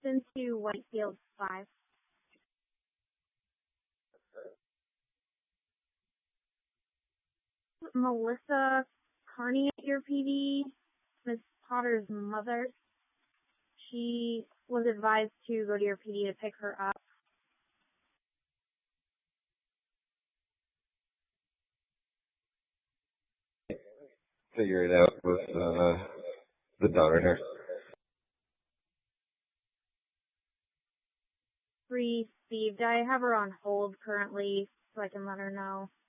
into Whitefield 5. Melissa Carney at your PD, Miss Potter's mother. She was advised to go to your PD to pick her up. Figure it out with the daughter nurse. Received. I have her on hold currently, so I can let her know.